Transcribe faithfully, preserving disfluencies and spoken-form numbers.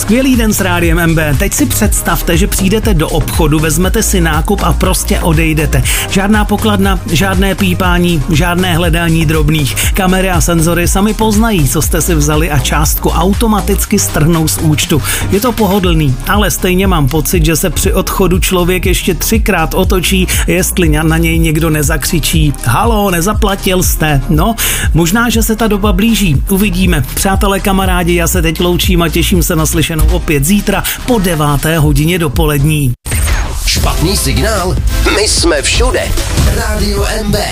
Skvělý den s Rádiem M B. Teď si představte, že přijdete do obchodu, vezmete si nákup a prostě odejdete. Žádná pokladna, žádné pípání, žádné hledání drobných. Kamery a senzory sami poznají, co jste si vzali a částku automaticky strhnou z účtu. Je to pohodlný, ale stejně mám pocit, že se při odchodu člověk ještě třikrát otočí, jestli na něj někdo nezakřičí. Halo, nezaplatil jste. No, možná, že se ta doba blíží. Uvidíme. Přátelé, kamarádi, já se teď loučím a těším se na slyšenou opět zítra po deváté hodině dopolední. Špatný signál? My jsme všude. Rádio M B.